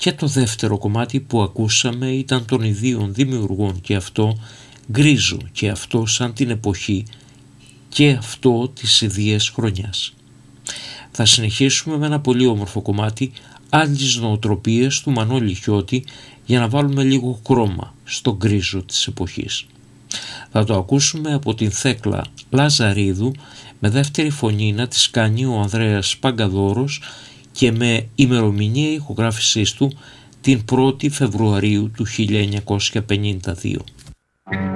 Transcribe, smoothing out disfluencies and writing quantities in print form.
Και το δεύτερο κομμάτι που ακούσαμε ήταν των ιδίων δημιουργών και αυτό γκρίζο και αυτό σαν την εποχή και αυτό της ιδίας χρονιάς. Θα συνεχίσουμε με ένα πολύ όμορφο κομμάτι άλλης νοοτροπίας του Μανώλη Χιώτη για να βάλουμε λίγο χρώμα στο γκρίζο της εποχής. Θα το ακούσουμε από την Θέκλα Λαζαρίδου με δεύτερη φωνή να της κάνει ο Ανδρέας Παγκαδόρος και με ημερομηνία ηχογράφησής του την 1η Φεβρουαρίου του 1952.